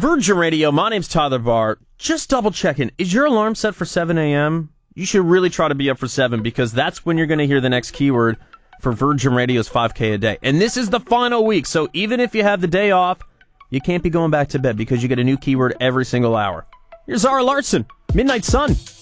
Virgin Radio, my name's Tyler Barr. Just double checking. Is your alarm set for 7 a.m.? You should really try to be up for 7 because that's when you're going to hear the next keyword for Virgin Radio's 5K a day. And this is the final week, so even if you have the day off, you can't be going back to bed because you get a new keyword every single hour. Here's Zara Larsson, Midnight Sun.